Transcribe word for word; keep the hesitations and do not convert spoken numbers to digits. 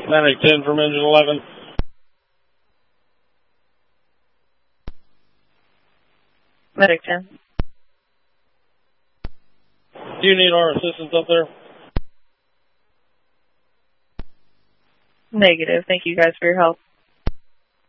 Medic ten from engine eleven. Medic ten. Do you need our assistance up there? Negative. Thank you guys for your help.